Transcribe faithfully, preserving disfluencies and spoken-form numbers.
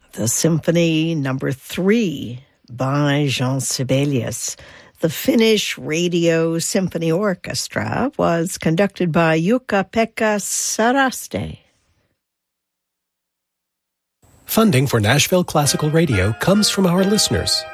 the Symphony Number Three by Jean Sibelius. The Finnish Radio Symphony Orchestra was conducted by Jukka-Pekka Saraste. Funding for Nashville Classical Radio comes from our listeners